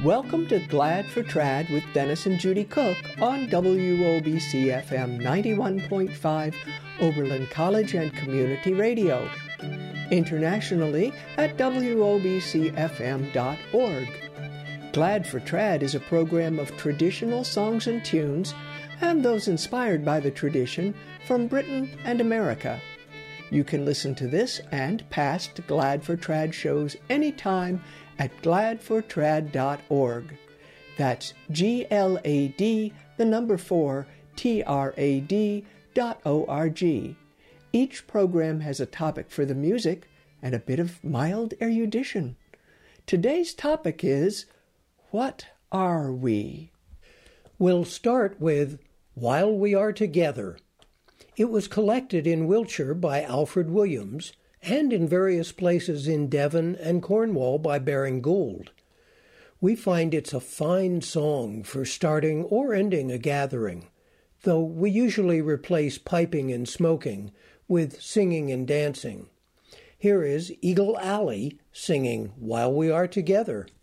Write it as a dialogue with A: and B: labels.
A: Welcome to Glad for Trad with Dennis and Judy Cook on WOBC FM 91.5 Oberlin College and Community Radio. Internationally at wobcfm.org. Glad for Trad is a program of traditional songs and tunes and those inspired by the tradition from Britain and America. You can listen to this and past Glad for Trad shows anytime at gladfortrad.org. That's GLAD, the number 4, TRAD.org. Each program has a topic for the music and a bit of mild erudition. Today's topic is, what are we?
B: We'll start with While We Are Together. It was collected in Wiltshire by Alfred Williams and in various places in Devon and Cornwall by Baring Gould. We find it's a fine song for starting or ending a gathering, though we usually replace piping and smoking with singing and dancing. Here is Eagle Alley singing While We Are Together.